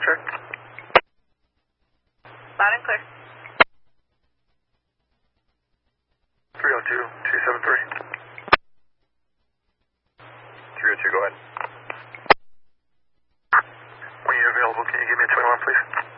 check. Loud and clear. 302-273. 302, go ahead. When you're available, can you give me a 21, please?